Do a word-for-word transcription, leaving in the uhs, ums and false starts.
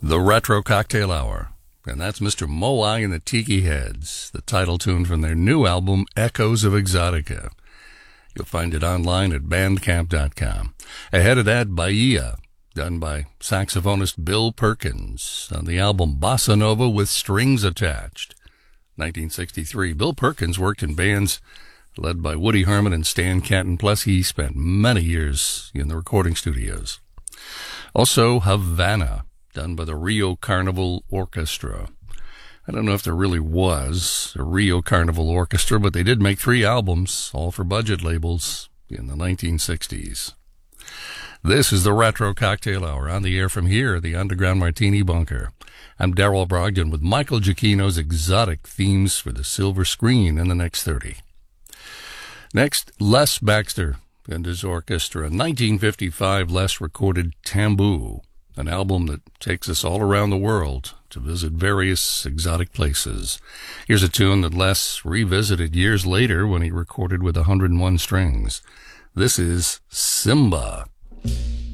The Retro Cocktail Hour. And that's Mister Moai and the Tiki Heads, the title tune from their new album, Echoes of Exotica. You'll find it online at bandcamp dot com. Ahead of that, Bahia, done by saxophonist Bill Perkins on the album Bossa Nova with Strings Attached. nineteen sixty-three, Bill Perkins worked in bands led by Woody Herman and Stan Kenton, plus he spent many years in the recording studios. Also, Havana, done by the Rio Carnival Orchestra. I don't know if there really was a Rio Carnival Orchestra, but they did make three albums, all for budget labels, in the nineteen sixties. This is the Retro Cocktail Hour, on the air from here, the Underground Martini Bunker. I'm Darrell Brogdon with Michael Giacchino's exotic themes for the silver screen in the next thirty. Next, Les Baxter and his orchestra. In nineteen fifty-five, Les recorded Tamboo, an album that takes us all around the world to visit various exotic places. Here's a tune that Les revisited years later when he recorded with one hundred and one strings. This is Simba.